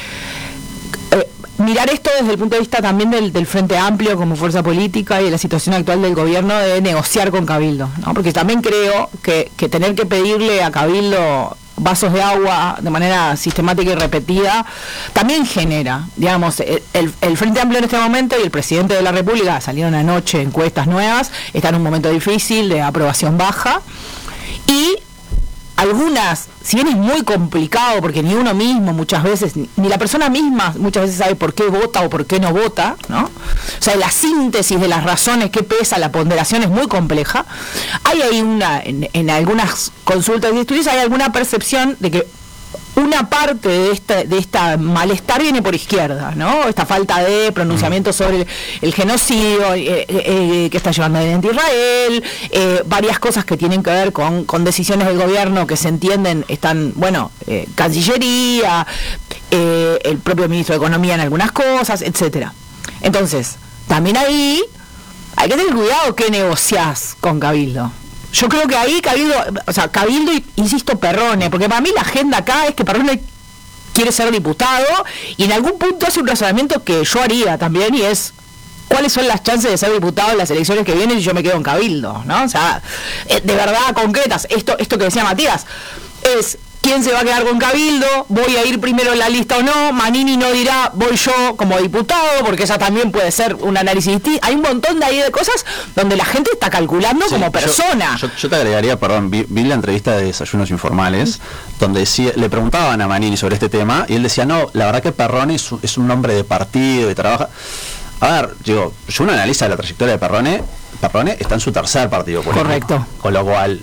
mirar esto desde el punto de vista también del Frente Amplio como fuerza política y de la situación actual del gobierno de negociar con Cabildo, ¿no? Porque también creo que tener que pedirle a Cabildo vasos de agua de manera sistemática y repetida también genera, digamos, el Frente Amplio en este momento y el presidente de la República salieron anoche encuestas nuevas, está en un momento difícil de aprobación baja, y algunas, si bien es muy complicado porque ni uno mismo muchas veces, ni la persona misma muchas veces sabe por qué vota o por qué no vota, ¿no? O sea, la síntesis de las razones que pesa, la ponderación es muy compleja. Hay ahí en algunas consultas y estudios hay alguna percepción de que una parte de esta malestar viene por izquierda, ¿no? Esta falta de pronunciamiento sobre el genocidio que está llevando adelante Israel, varias cosas que tienen que ver con decisiones del gobierno que se entienden, están, bueno, Cancillería, el propio ministro de Economía en algunas cosas, etcétera. Entonces, también ahí hay que tener cuidado que negociás con Cabildo. Yo creo que ahí Cabildo, insisto, Perrone, porque para mí la agenda acá es que Perrone quiere ser diputado y en algún punto hace un razonamiento que yo haría también, y es cuáles son las chances de ser diputado en las elecciones que vienen si yo me quedo en Cabildo, ¿no? O sea, de verdad concretas, esto que decía Matías, es quién se va a quedar con Cabildo, voy a ir primero en la lista o no, Manini no dirá voy yo como diputado, porque esa también puede ser un análisis distinto. Hay un montón de ahí de cosas donde la gente está calculando como persona. Yo te agregaría, perdón, vi la entrevista de Desayunos Informales, donde le preguntaban a Manini sobre este tema, y él decía, no, la verdad que Perrone es un hombre de partido y trabaja... A ver, digo, yo uno analiza la trayectoria de Perrone está en su tercer partido político. Correcto. Con lo cual,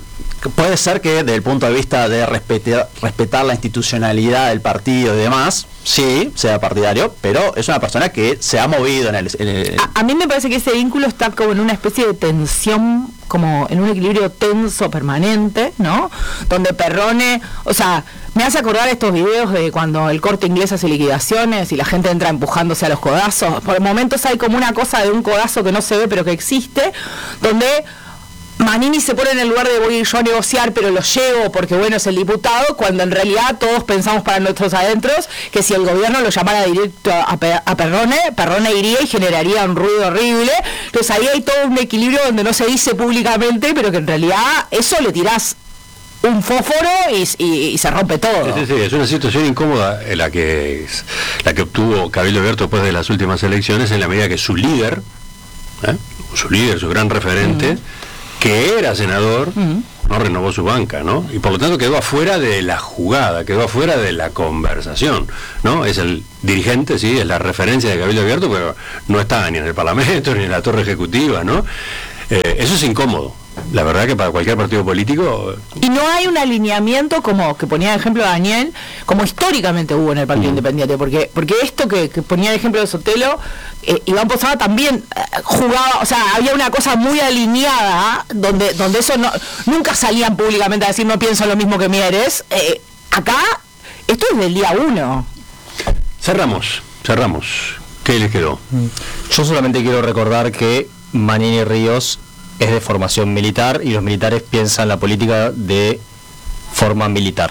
puede ser que desde el punto de vista de respetar la institucionalidad del partido y demás, sí, sea partidario, pero es una persona que se ha movido en el... A mí me parece que ese vínculo está como en una especie de tensión, como en un equilibrio tenso permanente, ¿no? Donde Perrone, o sea, me hace acordar estos videos de cuando el Corte Inglés hace liquidaciones y la gente entra empujándose a los codazos. Por momentos hay como una cosa de un codazo que no se ve pero que existe, donde Manini se pone en el lugar de voy yo a negociar, pero lo llevo porque bueno es el diputado, cuando en realidad todos pensamos para nuestros adentros que si el gobierno lo llamara directo a Perrone iría y generaría un ruido horrible. Entonces ahí hay todo un equilibrio donde no se dice públicamente, pero que en realidad eso le tirás un fósforo y se rompe todo. Sí, es una situación incómoda en la que obtuvo Cabildo Abierto después de las últimas elecciones, en la medida que su líder, su gran referente, que era senador, no renovó su banca, ¿no? Y por lo tanto quedó afuera de la jugada, quedó afuera de la conversación, ¿no? Es el dirigente, sí, es la referencia de Cabildo Abierto, pero no está ni en el Parlamento, ni en la torre ejecutiva, ¿no? Eso es incómodo. La verdad que para cualquier partido político... Y no hay un alineamiento como que ponía de ejemplo Daniel, como históricamente hubo en el Partido Independiente, porque esto que ponía de ejemplo de Sotelo, Iván Posada también jugaba, o sea, había una cosa muy alineada, donde eso nunca salían públicamente a decir no pienso lo mismo que Mieres. Acá, esto es del día 1. Cerramos. ¿Qué les quedó? Yo solamente quiero recordar que Manini Ríos es de formación militar y los militares piensan la política de forma militar.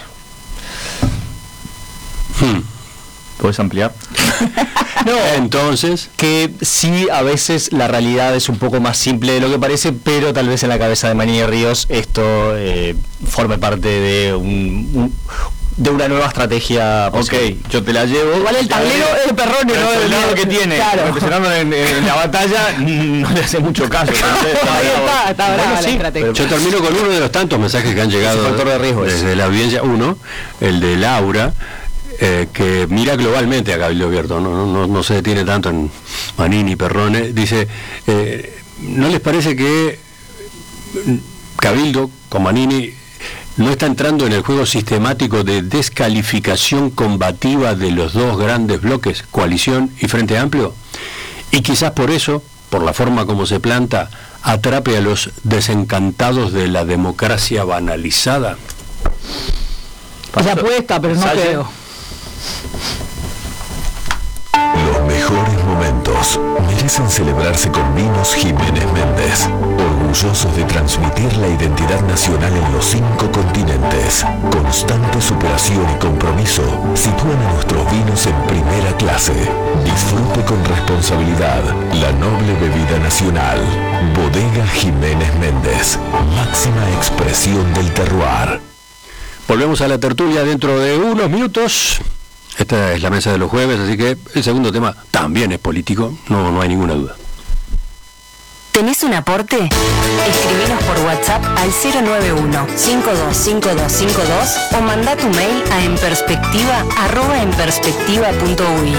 ¿Puedes ampliar? No, entonces, que sí, a veces la realidad es un poco más simple de lo que parece, pero tal vez en la cabeza de Manini Ríos esto forme parte de una nueva estrategia posible. Ok, yo te la llevo. Igual el tablero es de Perrone, ¿no? El lado que tiene, claro. representándolo en la batalla, no le hace mucho caso. Está brava la estrategia. Yo termino con uno de los tantos mensajes que han llegado factor de riesgo desde la audiencia. Uno, el de Laura, que mira globalmente a Cabildo Abierto, no se detiene tanto en Manini, Perrone. Dice, ¿no les parece que Cabildo con Manini no está entrando en el juego sistemático de descalificación combativa de los dos grandes bloques, Coalición y Frente Amplio? Y quizás por eso, por la forma como se planta, atrape a los desencantados de la democracia banalizada. Se apuesta, pero no creo. Los mejores momentos merecen celebrarse con Vinos Jiménez Méndez, orgullosos de transmitir la identidad nacional en los 5 continentes. Constante superación y compromiso sitúan a nuestros vinos en primera clase. Disfrute con responsabilidad la noble bebida nacional. Bodega Jiménez Méndez, máxima expresión del terroir. Volvemos a la tertulia dentro de unos minutos. Esta es la mesa de los jueves, así que el segundo tema también es político, no hay ninguna duda. ¿Tenés un aporte? Escribinos por WhatsApp al 091-525252 o mandá tu mail a enperspectiva@enperspectiva.uy.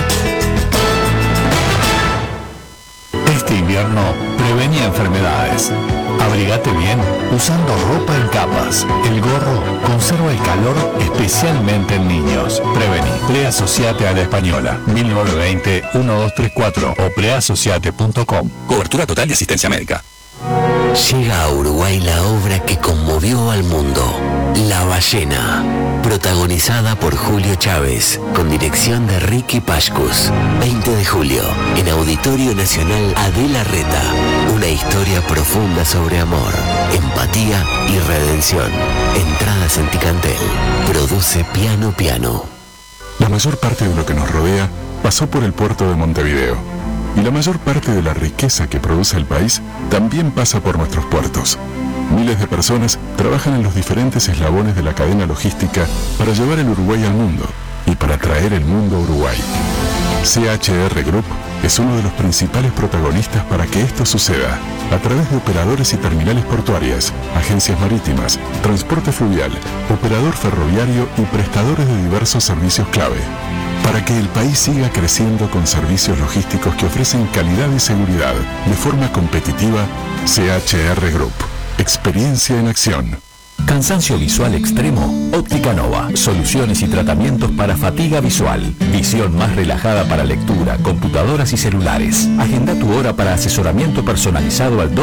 Este invierno prevenía enfermedades. Abrigate bien usando ropa en capas. El gorro conserva el calor especialmente en niños. Prevení. Preasociate a la Española. 1920-1234 o preasociate.com. Cobertura total de asistencia médica. Llega a Uruguay la obra que conmovió al mundo, La Ballena, protagonizada por Julio Chávez, con dirección de Ricky Pashkus. 20 de julio, en Auditorio Nacional Adela Reta, una historia profunda sobre amor, empatía y redención. Entradas en Ticantel. Produce Piano Piano. La mayor parte de lo que nos rodea pasó por el puerto de Montevideo. Y la mayor parte de la riqueza que produce el país también pasa por nuestros puertos. Miles de personas trabajan en los diferentes eslabones de la cadena logística para llevar el Uruguay al mundo y para traer el mundo a Uruguay. CHR Group es uno de los principales protagonistas para que esto suceda, a través de operadores y terminales portuarias, agencias marítimas, transporte fluvial, operador ferroviario y prestadores de diversos servicios clave. Para que el país siga creciendo con servicios logísticos que ofrecen calidad y seguridad de forma competitiva, CHR Group. Experiencia en acción. Cansancio visual extremo, Óptica Nova. Soluciones y tratamientos para fatiga visual. Visión más relajada para lectura, computadoras y celulares. Agenda tu hora para asesoramiento personalizado al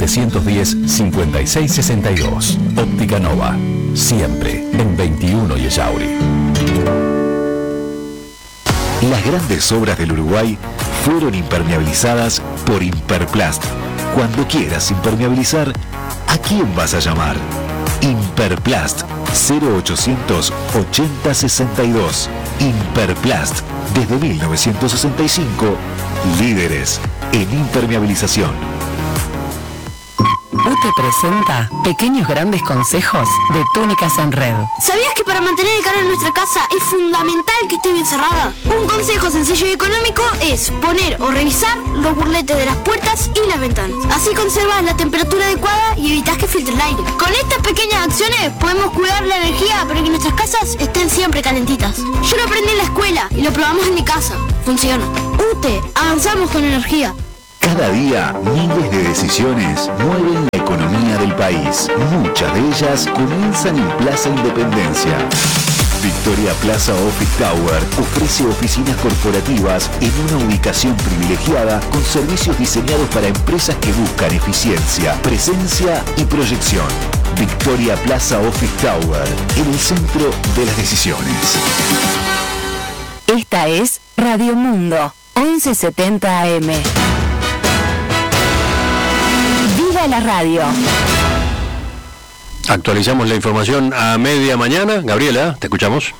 2710-5662. Óptica Nova. Siempre en 21 y Ellauri. Las grandes obras del Uruguay fueron impermeabilizadas por Imperplast. Cuando quieras impermeabilizar, ¿a quién vas a llamar? Imperplast 0800 8062. Imperplast, desde 1965, líderes en impermeabilización. UTE presenta pequeños grandes consejos de Túnicas en Red. ¿Sabías que para mantener el calor en nuestra casa es fundamental que esté bien cerrada? Un consejo sencillo y económico es poner o revisar los burletes de las puertas y las ventanas. Así conservas la temperatura adecuada y evitas que filtre el aire. Con estas pequeñas acciones podemos cuidar la energía para que nuestras casas estén siempre calentitas. Yo lo aprendí en la escuela y lo probamos en mi casa. Funciona. UTE, avanzamos con energía. Cada día, miles de decisiones mueven la economía del país. Muchas de ellas comienzan en Plaza Independencia. Victoria Plaza Office Tower ofrece oficinas corporativas en una ubicación privilegiada con servicios diseñados para empresas que buscan eficiencia, presencia y proyección. Victoria Plaza Office Tower, en el centro de las decisiones. Esta es Radio Mundo, 1170 AM. ¡Viva la radio! Actualizamos la información a media mañana. Gabriela, te escuchamos.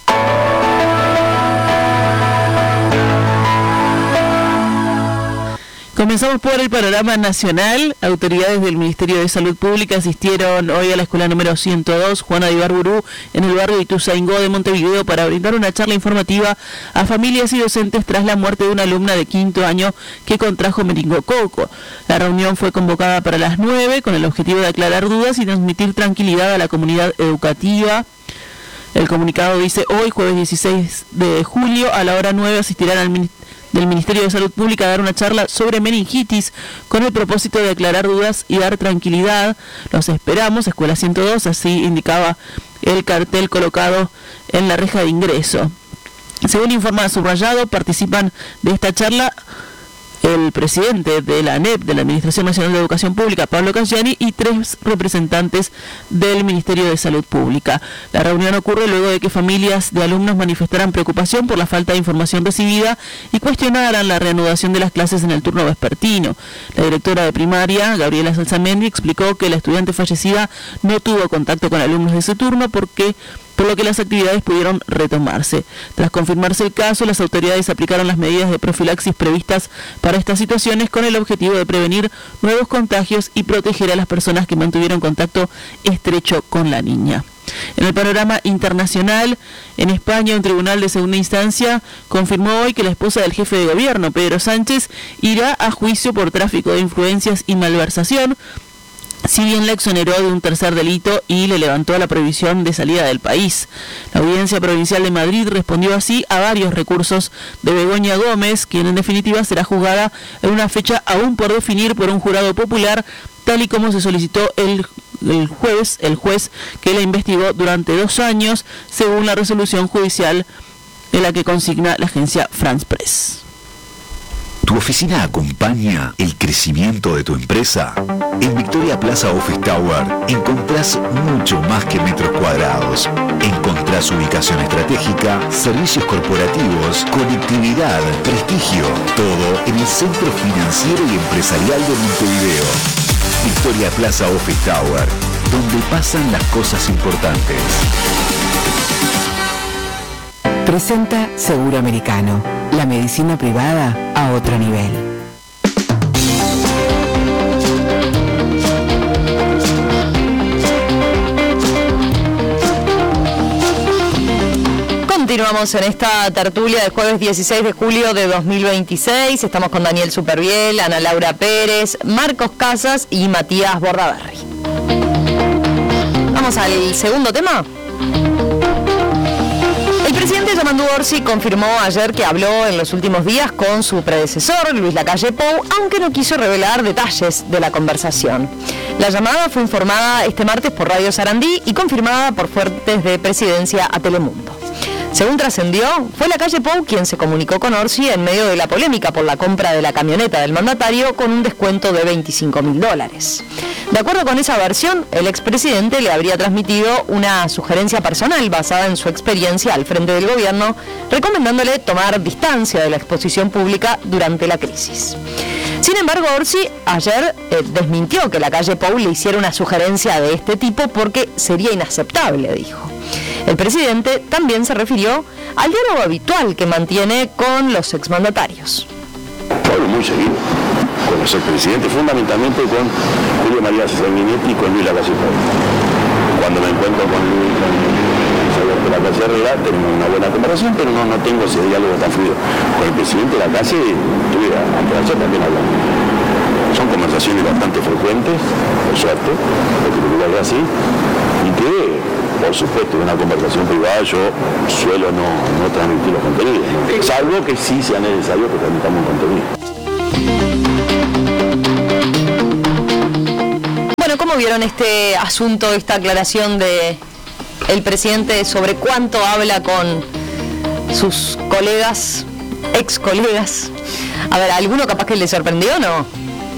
Comenzamos por el panorama nacional. Autoridades del Ministerio de Salud Pública asistieron hoy a la escuela número 102, Juana de Ibarburu, en el barrio Ituzaingó de Montevideo, para brindar una charla informativa a familias y docentes tras la muerte de una alumna de quinto año que contrajo meningococo. La reunión fue convocada para las 9 con el objetivo de aclarar dudas y transmitir tranquilidad a la comunidad educativa. El comunicado dice: hoy, jueves 16 de julio, a la hora 9, asistirán del Ministerio de Salud Pública a dar una charla sobre meningitis con el propósito de aclarar dudas y dar tranquilidad. Los esperamos, Escuela 102, así indicaba el cartel colocado en la reja de ingreso. Según informa Subrayado, participan de esta charla el presidente de la ANEP, de la Administración Nacional de Educación Pública, Pablo Cangiani, y 3 representantes del Ministerio de Salud Pública. La reunión ocurre luego de que familias de alumnos manifestaran preocupación por la falta de información recibida y cuestionaran la reanudación de las clases en el turno vespertino. La directora de primaria, Gabriela Salzamendi, explicó que la estudiante fallecida no tuvo contacto con alumnos de ese turno por lo que las actividades pudieron retomarse. Tras confirmarse el caso, las autoridades aplicaron las medidas de profilaxis previstas para estas situaciones con el objetivo de prevenir nuevos contagios y proteger a las personas que mantuvieron contacto estrecho con la niña. En el panorama internacional, en España, un tribunal de segunda instancia confirmó hoy que la esposa del jefe de gobierno, Pedro Sánchez, irá a juicio por tráfico de influencias y malversación, si bien la exoneró de un tercer delito y le levantó la prohibición de salida del país. La Audiencia Provincial de Madrid respondió así a varios recursos de Begoña Gómez, quien en definitiva será juzgada en una fecha aún por definir por un jurado popular, tal y como se solicitó el juez que la investigó durante 2 años, según la resolución judicial en la que consigna la agencia France Press. ¿Tu oficina acompaña el crecimiento de tu empresa? En Victoria Plaza Office Tower encontrás mucho más que metros cuadrados. Encontrás ubicación estratégica, servicios corporativos, conectividad, prestigio, todo en el centro financiero y empresarial de Montevideo. Victoria Plaza Office Tower, donde pasan las cosas importantes. Presenta Seguro Americano, la medicina privada a otro nivel. Continuamos en esta tertulia del jueves 16 de julio de 2026. Estamos con Daniel Superviel, Ana Laura Pérez, Marcos Casas y Matías Bordaberry. Vamos al segundo tema. El presidente Yamandu Orsi confirmó ayer que habló en los últimos días con su predecesor, Luis Lacalle Pou, aunque no quiso revelar detalles de la conversación. La llamada fue informada este martes por Radio Sarandí y confirmada por fuentes de presidencia a Telemundo. Según trascendió, fue Lacalle Pou quien se comunicó con Orsi en medio de la polémica por la compra de la camioneta del mandatario con un descuento de $25.000. De acuerdo con esa versión, el expresidente le habría transmitido una sugerencia personal basada en su experiencia al frente del gobierno, recomendándole tomar distancia de la exposición pública durante la crisis. Sin embargo, Orsi ayer desmintió que Lacalle Pou le hiciera una sugerencia de este tipo porque sería inaceptable, dijo. El presidente también se refirió al diálogo habitual que mantiene con los exmandatarios. Hablo muy seguido con los expresidentes, fundamentalmente con Julio María Sanguinetti y con Luis Lacalle Pou. Cuando me encuentro con Luis Lacalle Herrera, tenemos una buena conversación, pero no tengo ese diálogo tan fluido. Con el presidente Lacalle estuve antes de ayer también hablando. Son conversaciones bastante frecuentes, por suerte, porque lo que así, y que, por supuesto, en una conversación privada yo suelo no transmitir los contenidos, salvo que sí sea necesario que transmitamos un contenido. Bueno, ¿cómo vieron este asunto, esta aclaración de el presidente sobre cuánto habla con sus colegas, ex colegas? A ver, ¿alguno capaz que le sorprendió o no?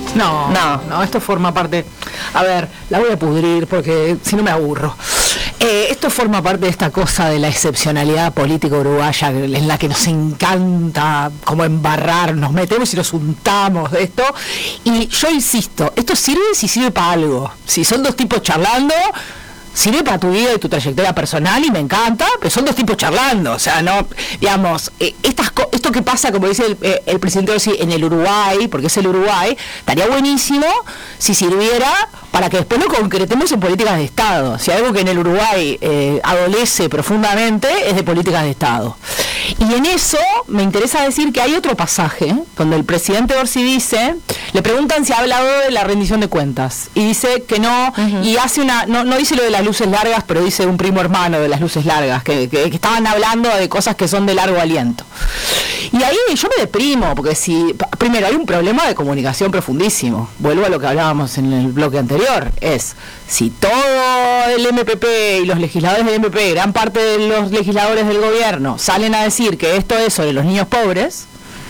No, esto forma parte. A ver, la voy a pudrir porque si no me aburro. Esto forma parte de esta cosa de la excepcionalidad política uruguaya en la que nos encanta como embarrar, nos metemos y nos untamos de esto. Y yo insisto, esto sirve si sirve para algo. Si son dos tipos charlando, sirve para tu vida y tu trayectoria personal y me encanta, pero son dos tipos charlando, o sea, no, digamos, esto que pasa, como dice el presidente Orsi, en el Uruguay, porque es el Uruguay, estaría buenísimo si sirviera para que después lo concretemos en políticas de Estado. Si algo que en el Uruguay adolece profundamente es de políticas de Estado. Y en eso me interesa decir que hay otro pasaje donde el presidente Orsi dice, le preguntan si ha hablado de la rendición de cuentas y dice que no, y hace no dice lo de las luces largas, pero dice un primo hermano de las luces largas, que estaban hablando de cosas que son de largo aliento. Y ahí yo me deprimo, porque primero hay un problema de comunicación profundísimo. Vuelvo a lo que hablábamos en el bloque anterior, si todo el MPP y los legisladores del MPP, gran parte de los legisladores del gobierno, salen a decir que esto es sobre los niños pobres,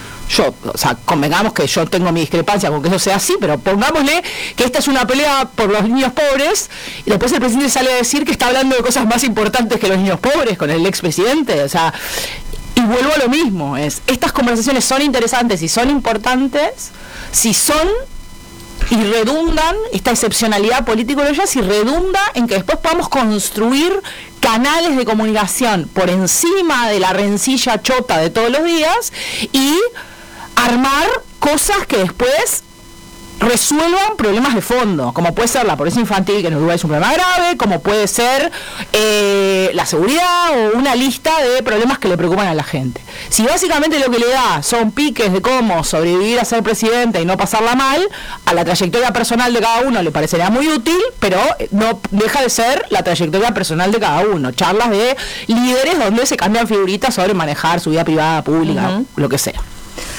convengamos que yo tengo mi discrepancia con que eso sea así, pero pongámosle que esta es una pelea por los niños pobres, y después el presidente sale a decir que está hablando de cosas más importantes que los niños pobres con el expresidente, y vuelvo a lo mismo, estas conversaciones son interesantes y son importantes si son y redundan, esta excepcionalidad político-uruguaya, si redunda en que después podamos construir canales de comunicación por encima de la rencilla chota de todos los días y armar cosas que después resuelvan problemas de fondo, como puede ser la pobreza infantil, que en Uruguay es un problema grave, como puede ser la seguridad o una lista de problemas que le preocupan a la gente. Si básicamente lo que le da son piques de cómo sobrevivir a ser presidente y no pasarla mal, a la trayectoria personal de cada uno le parecería muy útil, pero no deja de ser la trayectoria personal de cada uno. Charlas de líderes donde se cambian figuritas sobre manejar su vida privada, pública, lo que sea.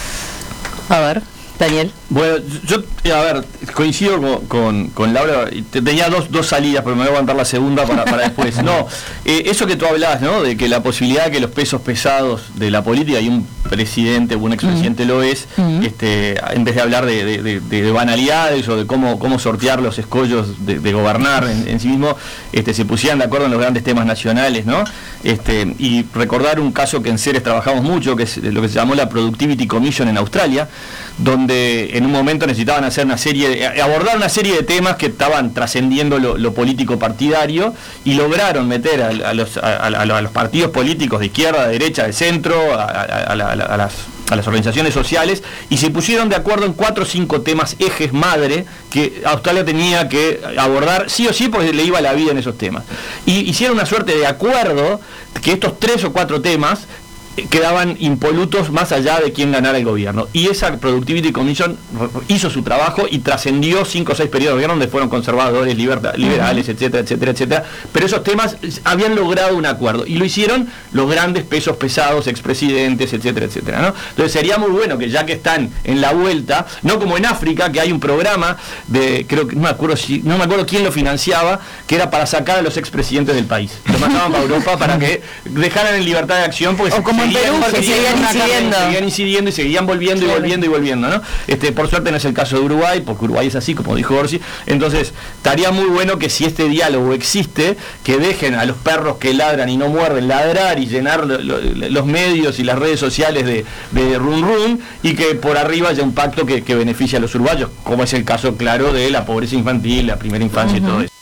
A ver, Daniel. Bueno, yo coincido con Laura, tenía dos salidas, pero me voy a aguantar la segunda para después. Eso que tú hablabas, ¿no? De que la posibilidad de que los pesos pesados de la política, y un presidente o un expresidente lo es, en vez de hablar de banalidades o de cómo sortear los escollos de gobernar en sí mismo, se pusieran de acuerdo en los grandes temas nacionales, ¿no? Y recordar un caso que en Ceres trabajamos mucho, que es lo que se llamó la Productivity Commission en Australia, donde en un momento necesitaban hacer abordar una serie de temas que estaban trascendiendo lo político partidario, y lograron meter a los partidos políticos de izquierda, de derecha, de centro, a las organizaciones sociales, y se pusieron de acuerdo en 4 o 5 temas ejes madre que Australia tenía que abordar sí o sí, porque le iba la vida en esos temas. Y hicieron una suerte de acuerdo que estos 3 o 4 temas quedaban impolutos más allá de quién ganara el gobierno. Y esa Productivity Commission hizo su trabajo y trascendió 5 o 6 periodos de gobierno donde fueron conservadores, liberales, etcétera, etcétera, etcétera. Pero esos temas habían logrado un acuerdo y lo hicieron los grandes pesos pesados, expresidentes, etcétera, etcétera, ¿no? Entonces sería muy bueno que ya que están en la vuelta, no como en África, que hay un programa de, creo que no me acuerdo quién lo financiaba, que era para sacar a los expresidentes del país. Los mandaban para Europa para que dejaran en libertad de acción, porque o como en Perú, que seguían incidiendo y seguían volviendo y volviendo y volviendo, ¿no? Por suerte no es el caso de Uruguay, porque Uruguay es así, como dijo Orsi. Entonces, estaría muy bueno que si este diálogo existe, que dejen a los perros que ladran y no muerden ladrar y llenar los medios y las redes sociales de run run, y que por arriba haya un pacto que beneficie a los uruguayos, como es el caso claro de la pobreza infantil, la primera infancia y todo eso,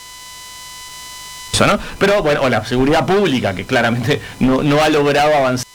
¿no? Pero bueno, o la seguridad pública, que claramente no ha logrado avanzar.